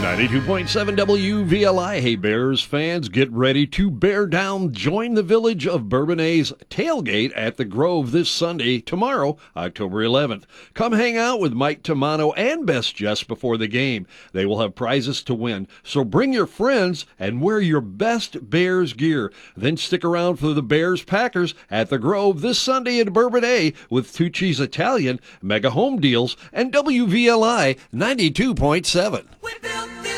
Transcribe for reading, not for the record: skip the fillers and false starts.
92.7 WVLI. Hey, Bears fans, get ready to bear down. Join the Village of Bourbonnais tailgate at the Grove this Sunday, tomorrow, October 11th. Come hang out with Mike Tamano and Best Jess before the game. They will have prizes to win, so bring your friends and wear your best Bears gear. Then stick around for the Bears-Packers at the Grove this Sunday in Bourbonnais with Tucci's Italian, Mega Home Deals, and WVLI 92.7.